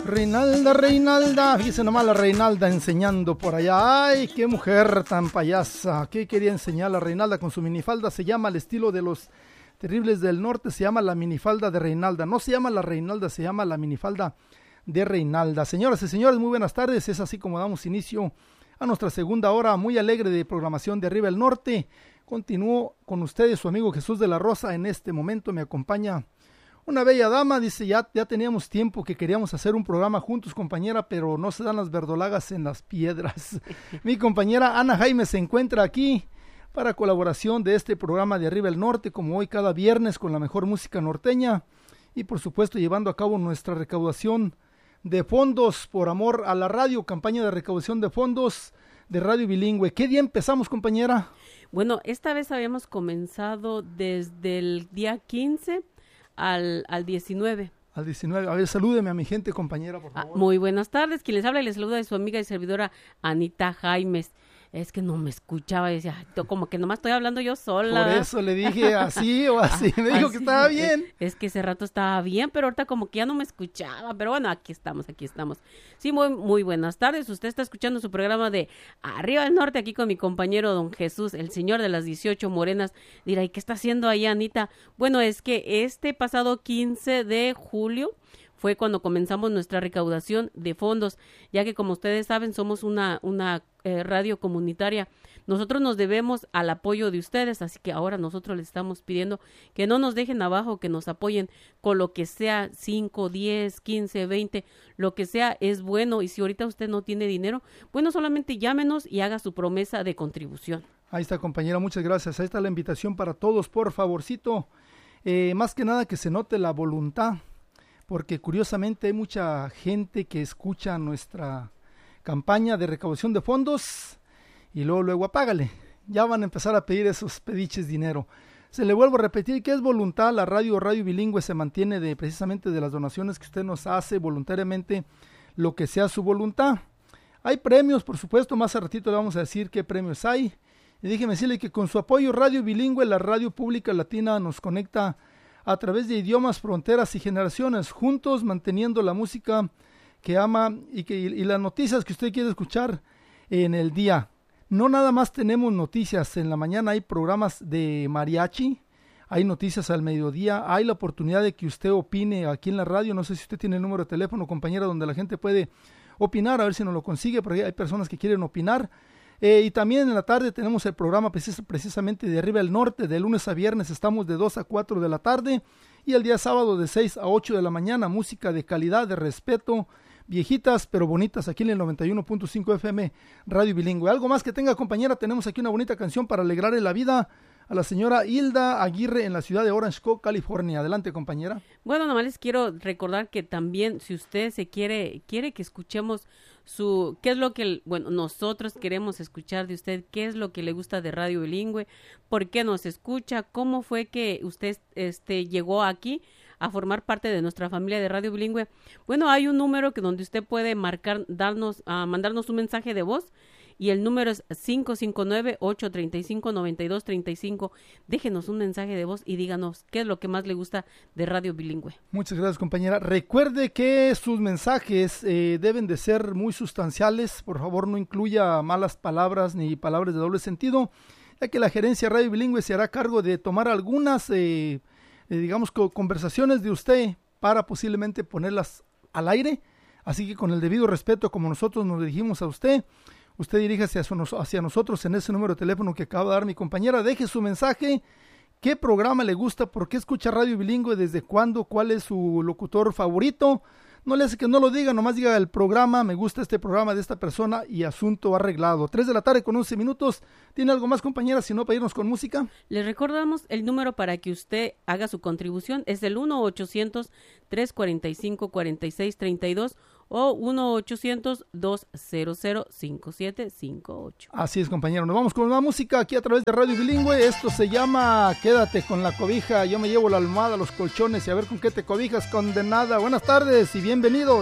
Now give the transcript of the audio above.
Reinalda, Reinalda, fíjese nomás la Reinalda enseñando por allá. Ay, qué mujer tan payasa. ¿Qué quería enseñar la Reinalda con su minifalda? Se llama al estilo de los Terribles del Norte, se llama la minifalda de Reinalda. No se llama la Reinalda, se llama la minifalda de Reinalda. Señoras y señores, muy buenas tardes. Es así como damos inicio a nuestra segunda hora muy alegre de programación de Arriba el Norte. Continúo con ustedes, su amigo Jesús de la Rosa. En este momento me acompaña una bella dama, dice, ya teníamos tiempo que queríamos hacer un programa juntos, compañera, pero no se dan las verdolagas en las piedras. Mi compañera Ana Jaime se encuentra aquí para colaboración de este programa de Arriba el Norte, como hoy cada viernes, con la mejor música norteña y por supuesto llevando a cabo nuestra recaudación de fondos por amor a la radio, campaña de recaudación de fondos de Radio Bilingüe. ¿Qué día empezamos, compañera? Bueno, esta vez habíamos comenzado desde el día 15 al 19. Al 19. A ver, salúdeme a mi gente, compañera, por favor. Muy buenas tardes. Quien les habla y les saluda es su amiga y servidora Anita Jaimes. Es que no me escuchaba y decía, como que nomás estoy hablando yo sola. Por eso le dije así o así. Me dijo así, que estaba bien. Es que ese rato estaba bien, pero ahorita como que ya no me escuchaba. Pero bueno, aquí estamos. Sí, muy buenas tardes. Usted está escuchando su programa de Arriba del Norte, aquí con mi compañero don Jesús, el señor de las 18 morenas. Dirá, ¿y qué está haciendo ahí, Anita? Bueno, es que este pasado 15 de julio fue cuando comenzamos nuestra recaudación de fondos, ya que como ustedes saben somos una radio comunitaria. Nosotros nos debemos al apoyo de ustedes, así que ahora nosotros les estamos pidiendo que no nos dejen abajo, que nos apoyen con lo que sea, 5, 10, 15, 20, lo que sea es bueno. Y si ahorita usted no tiene dinero, bueno, solamente llámenos y haga su promesa de contribución. Ahí está, compañera, muchas gracias. Ahí está la invitación para todos, por favorcito. Más que nada que se note la voluntad, porque curiosamente hay mucha gente que escucha nuestra campaña de recaudación de fondos y luego apágale. Ya van a empezar a pedir esos pediches dinero. Se le vuelvo a repetir que es voluntad. La Radio Bilingüe se mantiene precisamente de las donaciones que usted nos hace voluntariamente, lo que sea su voluntad. Hay premios, por supuesto, más a ratito le vamos a decir qué premios hay. Y déjeme decirle que con su apoyo Radio Bilingüe, la radio pública latina, nos conecta a través de idiomas, fronteras y generaciones, juntos manteniendo la música que ama y las noticias que usted quiere escuchar en el día. No nada más tenemos noticias, en la mañana hay programas de mariachi, hay noticias al mediodía, hay la oportunidad de que usted opine aquí en la radio. No sé si usted tiene el número de teléfono, compañera, donde la gente puede opinar, a ver si nos lo consigue, porque hay personas que quieren opinar. Y también en la tarde tenemos el programa precisamente de Arriba el Norte. De lunes a viernes estamos de 2 a 4 de la tarde y el día sábado de 6 a 8 de la mañana. Música de calidad, de respeto, viejitas pero bonitas, aquí en el 91.5 FM Radio Bilingüe. ¿Algo más que tenga, compañera? Tenemos aquí una bonita canción para alegrarle la vida a la señora Hilda Aguirre en la ciudad de Orange County, California. Adelante, compañera. Bueno, nomás les quiero recordar que también si usted se quiere que escuchemos qué es lo que, nosotros queremos escuchar de usted, qué es lo que le gusta de Radio Bilingüe, por qué nos escucha, cómo fue que usted llegó aquí a formar parte de nuestra familia de Radio Bilingüe. Bueno, hay un número donde usted puede mandarnos un mensaje de voz, y el número es 559-835-9235. Déjenos un mensaje de voz y díganos qué es lo que más le gusta de Radio Bilingüe. Muchas gracias, compañera. Recuerde que sus mensajes deben de ser muy sustanciales. Por favor, no incluya malas palabras ni palabras de doble sentido, ya que la gerencia Radio Bilingüe se hará cargo de tomar algunas, conversaciones de usted para posiblemente ponerlas al aire. Así que con el debido respeto, como nosotros nos dirigimos a usted diríjase hacia nosotros en ese número de teléfono que acaba de dar mi compañera. Deje su mensaje, qué programa le gusta, por qué escucha Radio Bilingüe, desde cuándo, cuál es su locutor favorito. No le hace que no lo diga, nomás diga el programa, me gusta este programa de esta persona y asunto arreglado. 3 de la tarde con 11 minutos. ¿Tiene algo más, compañera, si no, para irnos con música? Les recordamos el número para que usted haga su contribución, es el 1-800-345-4632 o 1-800-200-5758. Así es, compañero. Nos vamos con más música aquí a través de Radio Bilingüe. Esto se llama Quédate con la cobija. Yo me llevo la almohada, los colchones y a ver con qué te cobijas, condenada. Buenas tardes y bienvenidos.